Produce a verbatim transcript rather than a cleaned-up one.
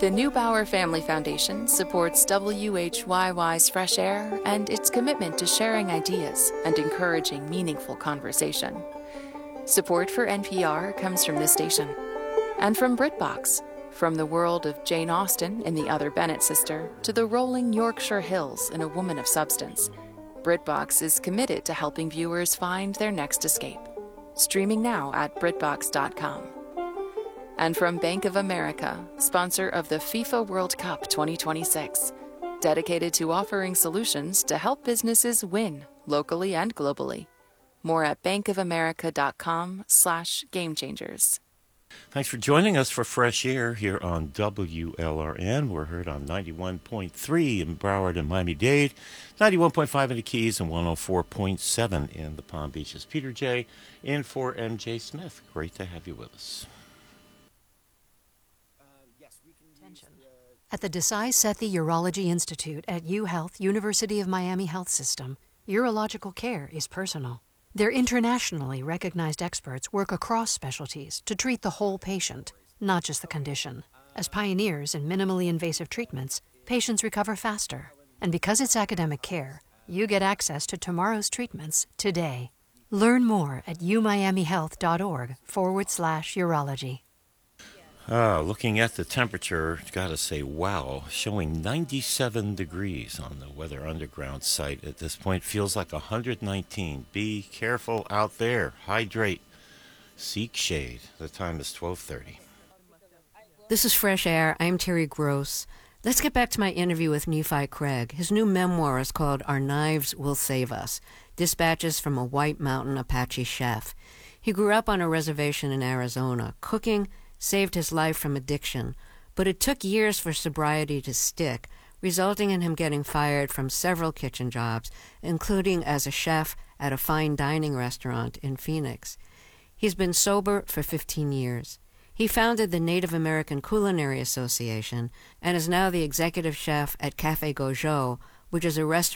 The Neubauer Family Foundation supports W H Y Y's Fresh Air and its commitment to sharing ideas and encouraging meaningful conversation. Support for N P R comes from this station and from BritBox, from the world of Jane Austen in The Other Bennet Sister to the rolling Yorkshire Hills in A Woman of Substance. BritBox is committed to helping viewers find their next escape. Streaming now at BritBox dot com. And from Bank of America, sponsor of the FIFA World Cup twenty twenty-six, dedicated to offering solutions to help businesses win locally and globally. More at bankofamerica.com slash game changers. Thanks for joining us for Fresh Air here on W L R N. We're heard on ninety-one point three in Broward and Miami-Dade, ninety-one point five in the Keys, and one oh four point seven in the Palm Beaches. Peter J. in for M J Smith. Great to have you with us. At the Desai Sethi Urology Institute at UHealth, University of Miami Health System, urological care is personal. Their internationally recognized experts work across specialties to treat the whole patient, not just the condition. As pioneers in minimally invasive treatments, patients recover faster. And because it's academic care, you get access to tomorrow's treatments today. Learn more at umiamihealth.org forward slash urology. Ah, looking at the temperature, gotta say, wow, showing ninety-seven degrees on the Weather Underground site at this point. Feels like one hundred nineteen. Be careful out there. Hydrate. Seek shade. The time is twelve thirty. This is Fresh Air. I'm Terry Gross. Let's get back to my interview with Nephi Craig. His new memoir is called Our Knives Will Save Us, Dispatches from a White Mountain Apache Chef. He grew up on a reservation in Arizona. Cooking saved his life from addiction, but it took years for sobriety to stick, resulting in him getting fired from several kitchen jobs, including as a chef at a fine dining restaurant in Phoenix. He's been sober for fifteen years. He founded the Native American Culinary Association and is now the executive chef at Café Gojo, which is a restaurant